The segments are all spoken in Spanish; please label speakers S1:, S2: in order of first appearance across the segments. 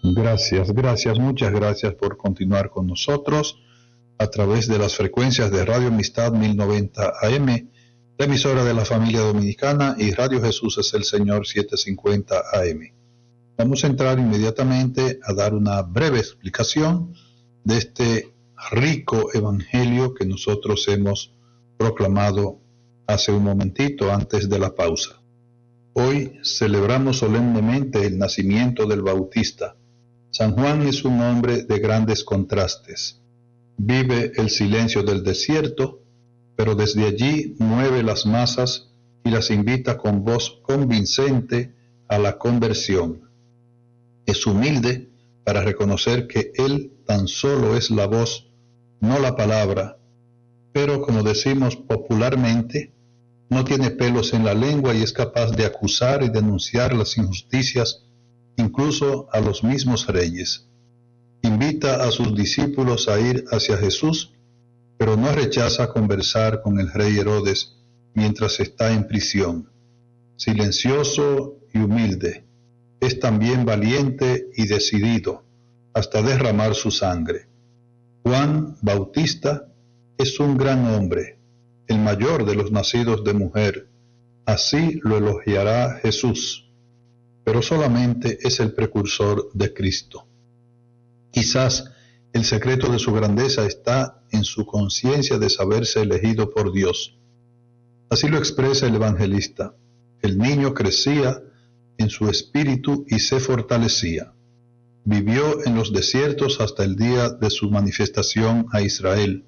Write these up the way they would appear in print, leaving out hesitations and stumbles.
S1: Muchas gracias por continuar con nosotros a través de las frecuencias de Radio Amistad 1090 AM, la emisora de la familia dominicana, y Radio Jesús es el Señor 750 AM. Vamos a entrar inmediatamente a dar una breve explicación de este rico evangelio que nosotros hemos proclamado hace un momentito antes de la pausa. Hoy celebramos solemnemente el nacimiento del Bautista. San Juan es un hombre de grandes contrastes. Vive el silencio del desierto, pero desde allí mueve las masas y las invita con voz convincente a la conversión. Es humilde para reconocer que él tan solo es la voz, no la palabra, pero como decimos popularmente, no tiene pelos en la lengua y es capaz de acusar y denunciar las injusticias incluso a los mismos reyes. Invita a sus discípulos a ir hacia Jesús, pero no rechaza conversar con el rey Herodes mientras está en prisión. Silencioso y humilde, es también valiente y decidido hasta derramar su sangre. Juan Bautista es un gran hombre, el mayor de los nacidos de mujer. Así lo elogiará Jesús, pero solamente es el precursor de Cristo. Quizás el secreto de su grandeza está en su conciencia de saberse elegido por Dios. Así lo expresa el evangelista. El niño crecía en su espíritu y se fortalecía. Vivió en los desiertos hasta el día de su manifestación a Israel.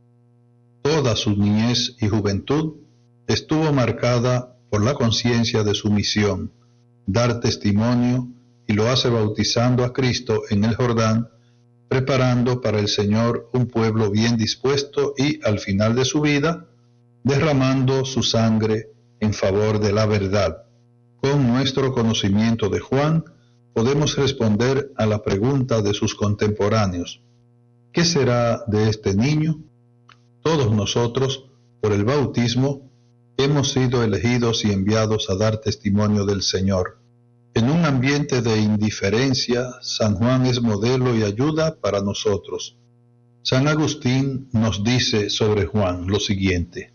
S1: Toda su niñez y juventud estuvo marcada por la conciencia de su misión, dar testimonio, y lo hace bautizando a Cristo en el Jordán, preparando para el Señor un pueblo bien dispuesto y, al final de su vida, derramando su sangre en favor de la verdad. Con nuestro conocimiento de Juan, podemos responder a la pregunta de sus contemporáneos: ¿qué será de este niño? Todos nosotros, por el bautismo, hemos sido elegidos y enviados a dar testimonio del Señor. En un ambiente de indiferencia, San Juan es modelo y ayuda para nosotros. San Agustín nos dice sobre Juan lo siguiente: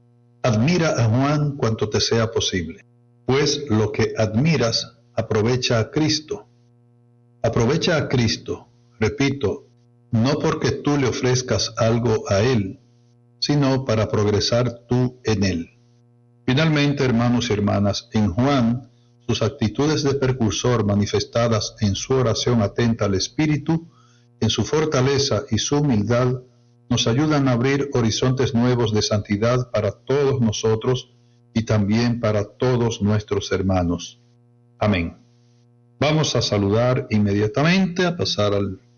S1: admira a Juan cuanto te sea posible, pues lo que admiras aprovecha a Cristo. Aprovecha a Cristo, repito, no porque tú le ofrezcas algo a Él, sino para progresar tú en Él. Finalmente, hermanos y hermanas, en Juan, sus actitudes de precursor manifestadas en su oración atenta al Espíritu, en su fortaleza y su humildad, nos ayudan a abrir horizontes nuevos de santidad para todos nosotros y también para todos nuestros hermanos. Amén. Vamos a saludar inmediatamente, a pasar a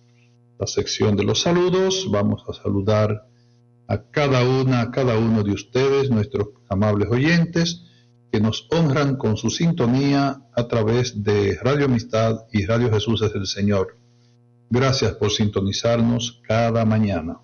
S1: la sección de los saludos. Vamos a saludar a cada uno de ustedes, nuestros amables oyentes, que nos honran con su sintonía a través de Radio Amistad y Radio Jesús es el Señor. Gracias por sintonizarnos cada mañana.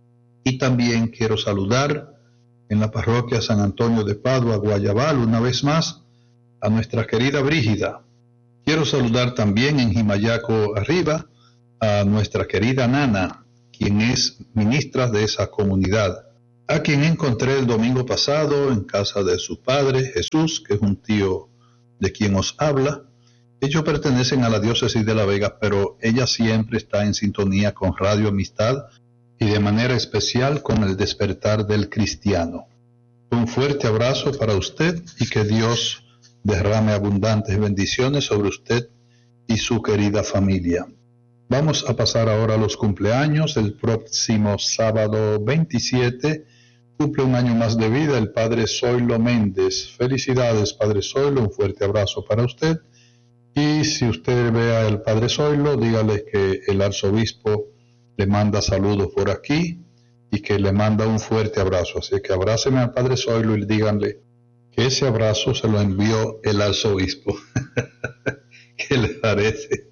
S1: Y también quiero saludar en la parroquia San Antonio de Padua, Guayabal, una vez más, a nuestra querida Brígida. Quiero saludar también en Jimayaco Arriba a nuestra querida Nana, quien es ministra de esa comunidad, a quien encontré el domingo pasado en casa de su padre, Jesús, que es un tío de quien os habla. Ellos pertenecen a la diócesis de La Vega, pero ella siempre está en sintonía con Radio Amistad y de manera especial con el despertar del cristiano. Un fuerte abrazo para usted y que Dios derrame abundantes bendiciones sobre usted y su querida familia. Vamos a pasar ahora a los cumpleaños. El próximo sábado 27 cumple un año más de vida el padre Zoilo Méndez. Felicidades, padre Zoilo, un fuerte abrazo para usted. Y si usted ve al padre Zoilo, dígale que el arzobispo le manda saludos por aquí y que le manda un fuerte abrazo. Así que abráceme al padre Zoilo y díganle que ese abrazo se lo envió el arzobispo. ¿Qué le parece?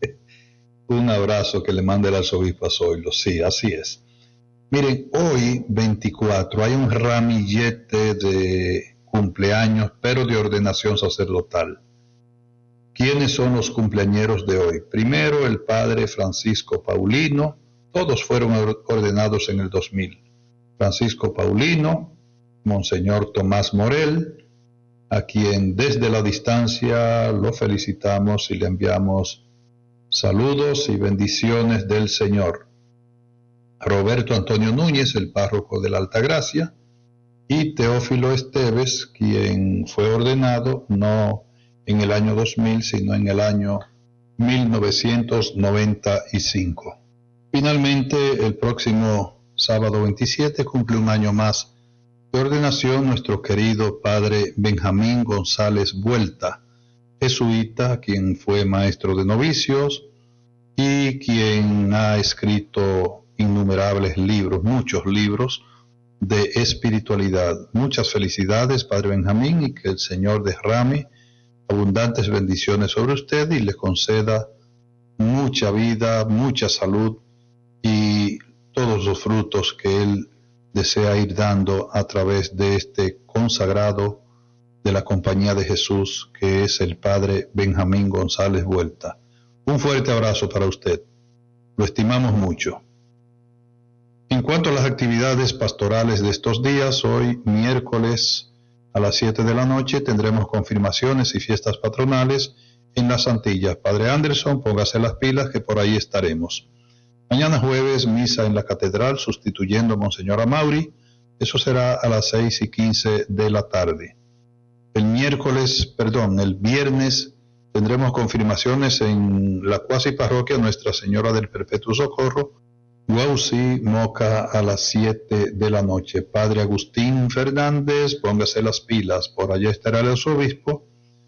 S1: Un abrazo que le manda el arzobispo a Zoilo. Sí, así es. Miren, hoy 24 hay un ramillete de cumpleaños, pero de ordenación sacerdotal. ¿Quiénes son los cumpleañeros de hoy? Primero, el padre Francisco Paulino. Todos fueron ordenados en el 2000. Francisco Paulino, Monseñor Tomás Morel, a quien desde la distancia lo felicitamos y le enviamos saludos y bendiciones del Señor. Roberto Antonio Núñez, el párroco de la Altagracia, y Teófilo Esteves, quien fue ordenado no en el año 2000, sino en el año 1995. Finalmente, el próximo sábado 27 cumple un año más de ordenación nuestro querido padre Benjamín González Vuelta, jesuita, quien fue maestro de novicios y quien ha escrito innumerables libros, muchos libros de espiritualidad. Muchas felicidades, padre Benjamín, y que el Señor derrame abundantes bendiciones sobre usted y le conceda mucha vida, mucha salud y todos los frutos que Él desea ir dando a través de este consagrado de la Compañía de Jesús, que es el padre Benjamín González Vuelta. Un fuerte abrazo para usted. Lo estimamos mucho. En cuanto a las actividades pastorales de estos días, hoy miércoles a las 7 de la noche tendremos confirmaciones y fiestas patronales en las Antillas. Padre Anderson, póngase las pilas que por ahí estaremos. Mañana jueves, misa en la catedral sustituyendo a Monseñor Amauri. Eso será a las 6:15 de la tarde. El viernes tendremos confirmaciones en la cuasi parroquia Nuestra Señora del Perpetuo Socorro, Guausi, Moca, a las 7 de la noche. Padre Agustín Fernández, póngase las pilas, por allá estará el arzobispo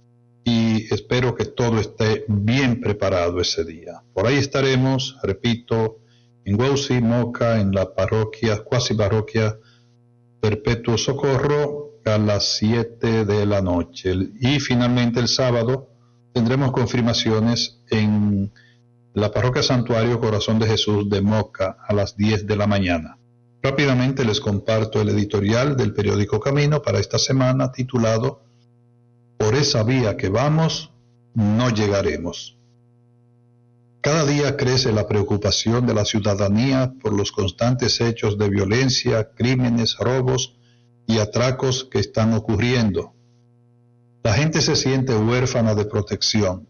S1: y espero que todo esté bien preparado ese día. Por ahí estaremos, repito, en Guausi, Moca, en la parroquia, cuasi parroquia Perpetuo Socorro, a las 7 de la noche. Y finalmente el sábado tendremos confirmaciones en la parroquia Santuario Corazón de Jesús de Moca a las 10 de la mañana. Rápidamente les comparto el editorial del periódico Camino para esta semana titulado Por esa vía que vamos, no llegaremos. Cada día crece la preocupación de la ciudadanía por los constantes hechos de violencia, crímenes, robos y atracos que están ocurriendo. La gente se siente huérfana de protección.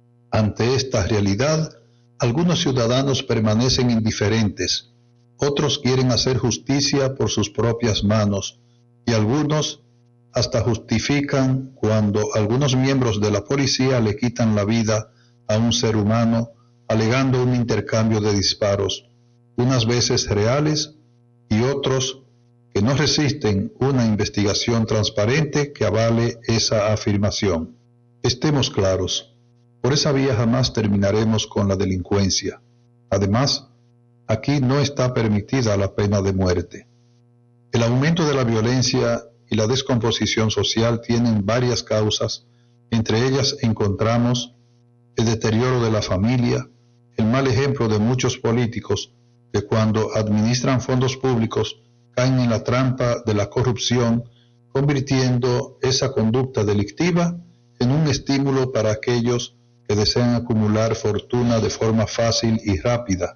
S1: Ante esta realidad, algunos ciudadanos permanecen indiferentes, otros quieren hacer justicia por sus propias manos y algunos hasta justifican cuando algunos miembros de la policía le quitan la vida a un ser humano alegando un intercambio de disparos, unas veces reales y otros que no resisten una investigación transparente que avale esa afirmación. Estemos claros, por esa vía jamás terminaremos con la delincuencia. Además, aquí no está permitida la pena de muerte. El aumento de la violencia y la descomposición social tienen varias causas, entre ellas encontramos el deterioro de la familia, el mal ejemplo de muchos políticos que cuando administran fondos públicos caen en la trampa de la corrupción, convirtiendo esa conducta delictiva en un estímulo para aquellos que desean acumular fortuna de forma fácil y rápida.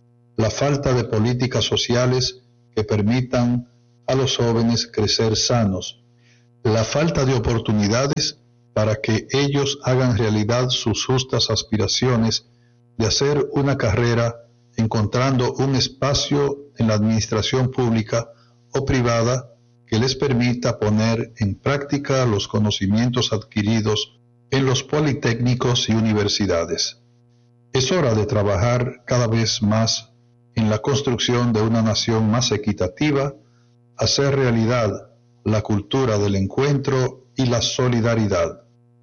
S1: La falta de políticas sociales que permitan a los jóvenes crecer sanos. La falta de oportunidades para que ellos hagan realidad sus justas aspiraciones de hacer una carrera encontrando un espacio en la administración pública o privada que les permita poner en práctica los conocimientos adquiridos en los politécnicos y universidades. Es hora de trabajar cada vez más en la construcción de una nación más equitativa, hacer realidad la cultura del encuentro y la solidaridad,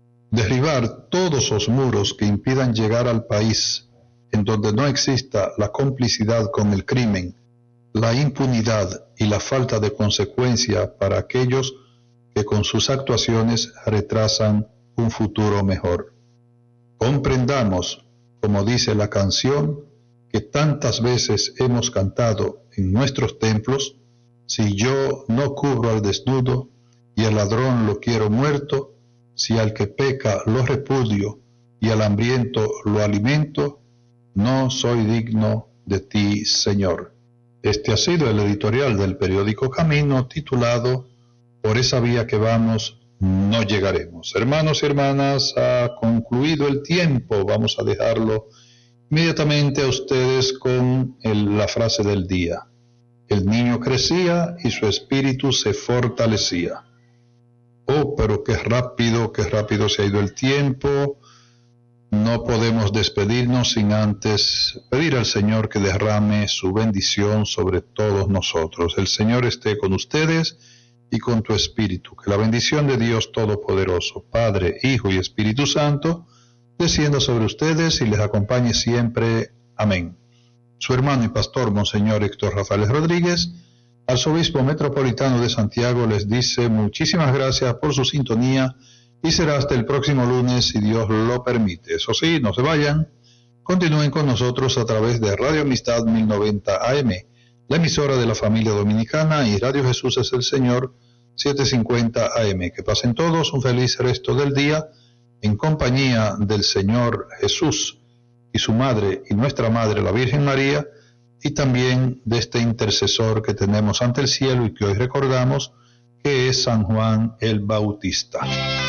S1: derribar todos los muros que impidan llegar al país en donde no exista la complicidad con el crimen, la impunidad y la falta de consecuencia para aquellos que con sus actuaciones retrasan un futuro mejor. Comprendamos, como dice la canción que tantas veces hemos cantado en nuestros templos, si yo no cubro al desnudo y al ladrón lo quiero muerto, si al que peca lo repudio y al hambriento lo alimento, no soy digno de ti, Señor. Este ha sido el editorial del periódico Camino, titulado Por esa vía que vamos, no llegaremos. Hermanos y hermanas, ha concluido el tiempo. Vamos a dejarlo inmediatamente a ustedes con la frase del día. El niño crecía y su espíritu se fortalecía. Oh, pero qué rápido se ha ido el tiempo. No podemos despedirnos sin antes pedir al Señor que derrame su bendición sobre todos nosotros. El Señor esté con ustedes y con tu espíritu. Que la bendición de Dios Todopoderoso, Padre, Hijo y Espíritu Santo, descienda sobre ustedes y les acompañe siempre. Amén. Su hermano y pastor, Monseñor Héctor Rafael Rodríguez, arzobispo metropolitano de Santiago, les dice muchísimas gracias por su sintonía y será hasta el próximo lunes, si Dios lo permite. Eso sí, no se vayan, continúen con nosotros a través de Radio Amistad 1090 AM, la emisora de la familia dominicana, y Radio Jesús es el Señor 750 AM. Que pasen todos un feliz resto del día en compañía del Señor Jesús y su madre y nuestra madre, la Virgen María, y también de este intercesor que tenemos ante el cielo y que hoy recordamos, que es San Juan el Bautista.